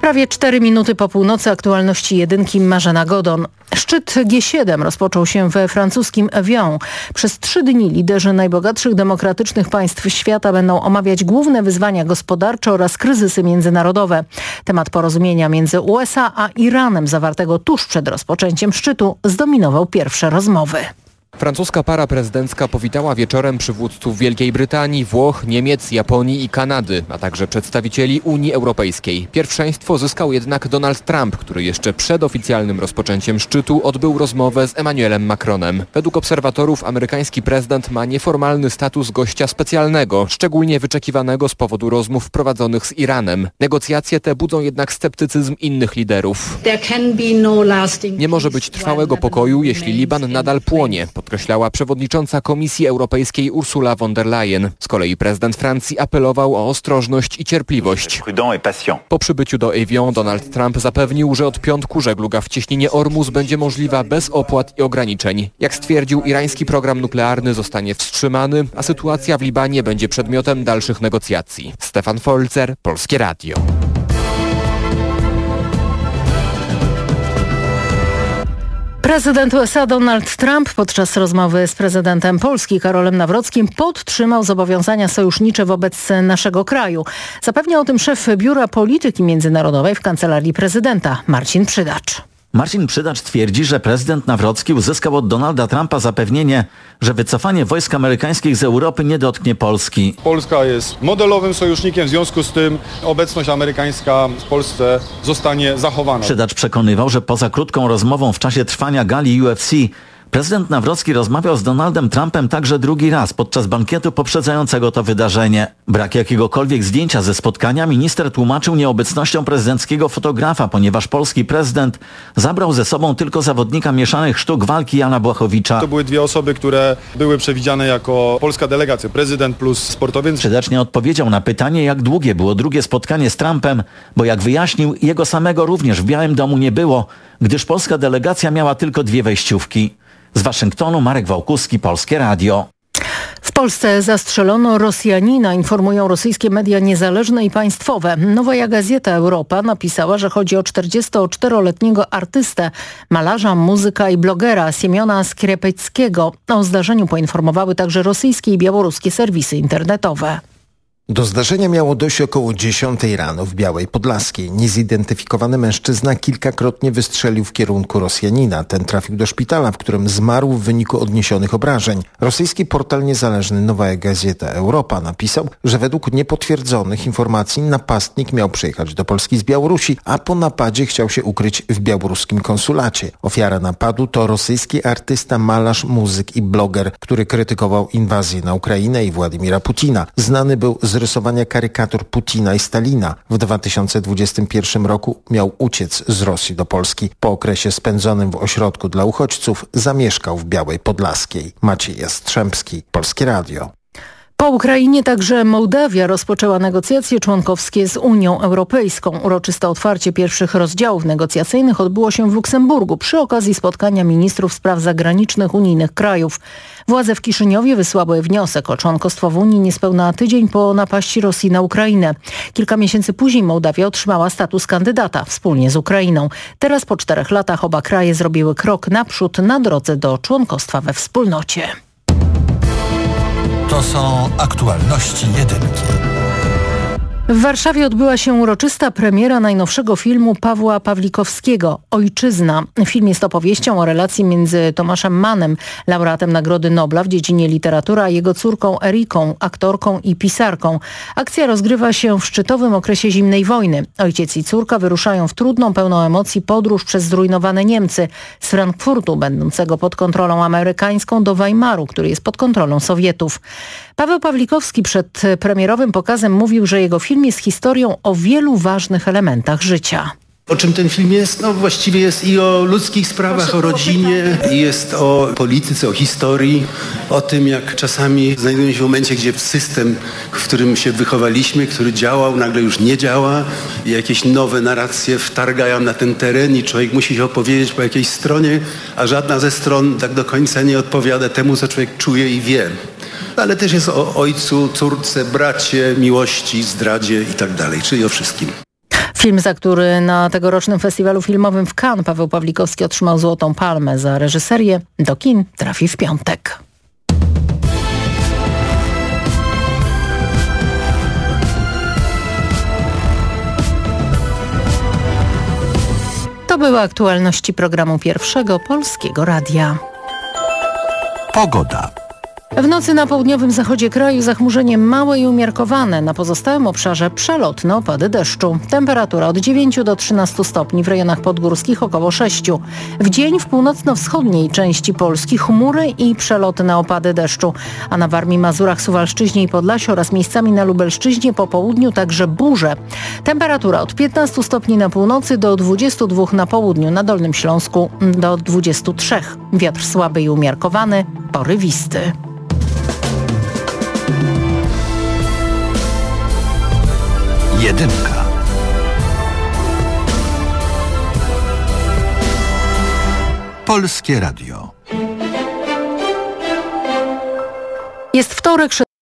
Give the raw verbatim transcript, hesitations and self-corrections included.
Prawie cztery minuty po północy, aktualności jedynki, Marzena Godon. Szczyt G siedem rozpoczął się we francuskim Evian. Przez trzy dni liderzy najbogatszych demokratycznych państw świata będą omawiać główne wyzwania gospodarcze oraz kryzysy międzynarodowe. Temat porozumienia między U S A a Iranem zawartego tuż przed rozpoczęciem szczytu zdominował pierwsze rozmowy. Francuska para prezydencka powitała wieczorem przywódców Wielkiej Brytanii, Włoch, Niemiec, Japonii i Kanady, a także przedstawicieli Unii Europejskiej. Pierwszeństwo zyskał jednak Donald Trump, który jeszcze przed oficjalnym rozpoczęciem szczytu odbył rozmowę z Emmanuelem Macronem. Według obserwatorów amerykański prezydent ma nieformalny status gościa specjalnego, szczególnie wyczekiwanego z powodu rozmów prowadzonych z Iranem. Negocjacje te budzą jednak sceptycyzm innych liderów. Nie może być trwałego pokoju, jeśli Liban nadal płonie, podkreślała przewodnicząca Komisji Europejskiej Ursula von der Leyen. Z kolei prezydent Francji apelował o ostrożność i cierpliwość. Po przybyciu do Evian Donald Trump zapewnił, że od piątku żegluga w cieśninie Ormus będzie możliwa bez opłat i ograniczeń. Jak stwierdził, irański program nuklearny zostanie wstrzymany, a sytuacja w Libanie będzie przedmiotem dalszych negocjacji. Stefan Folzer, Polskie Radio. Prezydent U S A Donald Trump podczas rozmowy z prezydentem Polski Karolem Nawrockim podtrzymał zobowiązania sojusznicze wobec naszego kraju. Zapewniał o tym szef Biura Polityki Międzynarodowej w Kancelarii Prezydenta Marcin Przydacz. Marcin Przydacz twierdzi, że prezydent Nawrocki uzyskał od Donalda Trumpa zapewnienie, że wycofanie wojsk amerykańskich z Europy nie dotknie Polski. Polska jest modelowym sojusznikiem, w związku z tym obecność amerykańska w Polsce zostanie zachowana. Przydacz przekonywał, że poza krótką rozmową w czasie trwania gali U F C prezydent Nawrocki rozmawiał z Donaldem Trumpem także drugi raz podczas bankietu poprzedzającego to wydarzenie. Brak jakiegokolwiek zdjęcia ze spotkania minister tłumaczył nieobecnością prezydenckiego fotografa, ponieważ polski prezydent zabrał ze sobą tylko zawodnika mieszanych sztuk walki Jana Błachowicza. To były dwie osoby, które były przewidziane jako polska delegacja, prezydent plus sportowiec. Przydacz nie odpowiedział na pytanie, jak długie było drugie spotkanie z Trumpem, bo jak wyjaśnił, jego samego również w Białym Domu nie było, gdyż polska delegacja miała tylko dwie wejściówki. Z Waszyngtonu Marek Wałkuski, Polskie Radio. W Polsce zastrzelono Rosjanina, informują rosyjskie media niezależne i państwowe. Nowa Gazeta Europa napisała, że chodzi o czterdziestoczteroletniego artystę, malarza, muzyka i blogera Siemiona Skrzepeckiego. O zdarzeniu poinformowały także rosyjskie i białoruskie serwisy internetowe. Do zdarzenia miało dojść około dziesiątej rano w Białej Podlaskiej. Niezidentyfikowany mężczyzna kilkakrotnie wystrzelił w kierunku Rosjanina. Ten trafił do szpitala, w którym zmarł w wyniku odniesionych obrażeń. Rosyjski portal niezależny Nowa Gazeta Europa napisał, że według niepotwierdzonych informacji napastnik miał przyjechać do Polski z Białorusi, a po napadzie chciał się ukryć w białoruskim konsulacie. Ofiara napadu to rosyjski artysta, malarz, muzyk i bloger, który krytykował inwazję na Ukrainę i Władimira Putina. Znany był z rysowania karykatur Putina i Stalina. W dwa tysiące dwudziestym pierwszym roku miał uciec z Rosji do Polski. Po okresie spędzonym w ośrodku dla uchodźców zamieszkał w Białej Podlaskiej. Maciej Jastrzębski, Polskie Radio. Po Ukrainie także Mołdawia rozpoczęła negocjacje członkowskie z Unią Europejską. Uroczyste otwarcie pierwszych rozdziałów negocjacyjnych odbyło się w Luksemburgu przy okazji spotkania ministrów spraw zagranicznych unijnych krajów. Władze w Kiszyniowie wysłały wniosek o członkostwo w Unii niespełna tydzień po napaści Rosji na Ukrainę. Kilka miesięcy później Mołdawia otrzymała status kandydata wspólnie z Ukrainą. Teraz po czterech latach oba kraje zrobiły krok naprzód na drodze do członkostwa we wspólnocie. To są aktualności jedynki. W Warszawie odbyła się uroczysta premiera najnowszego filmu Pawła Pawlikowskiego „Ojczyzna”. Film jest opowieścią o relacji między Tomaszem Mannem, laureatem Nagrody Nobla w dziedzinie literatury, a jego córką Eriką, aktorką i pisarką. Akcja rozgrywa się w szczytowym okresie zimnej wojny. Ojciec i córka wyruszają w trudną, pełną emocji podróż przez zrujnowane Niemcy. Z Frankfurtu, będącego pod kontrolą amerykańską, do Weimaru, który jest pod kontrolą Sowietów. Paweł Pawlikowski przed premierowym pokazem mówił, że jego film jest historią o wielu ważnych elementach życia. O czym ten film jest? No właściwie jest i o ludzkich sprawach, o rodzinie, i jest o polityce, o historii, o tym, jak czasami znajdujemy się w momencie, gdzie system, w którym się wychowaliśmy, który działał, nagle już nie działa i jakieś nowe narracje wtargają na ten teren i człowiek musi się opowiedzieć po jakiejś stronie, a żadna ze stron tak do końca nie odpowiada temu, co człowiek czuje i wie. Ale też jest o ojcu, córce, bracie, miłości, zdradzie i tak dalej, czyli o wszystkim. Film, za który na tegorocznym festiwalu filmowym w Cannes Paweł Pawlikowski otrzymał Złotą Palmę za reżyserię, do kin trafi w piątek. To były aktualności programu Pierwszego Polskiego Radia. Pogoda. W nocy na południowym zachodzie kraju zachmurzenie małe i umiarkowane. Na pozostałym obszarze przelotne opady deszczu. Temperatura od dziewięciu do trzynastu stopni, w rejonach podgórskich około sześciu. W dzień w północno-wschodniej części Polski chmury i przelotne opady deszczu. A na Warmii, Mazurach, Suwalszczyźnie i Podlasiu oraz miejscami na Lubelszczyźnie po południu także burze. Temperatura od piętnastu stopni na północy do dwudziestu dwóch na południu. Na Dolnym Śląsku do dwudziestu trzech. Wiatr słaby i umiarkowany, porywisty. Jedynka. Polskie Radio. Jest wtorek.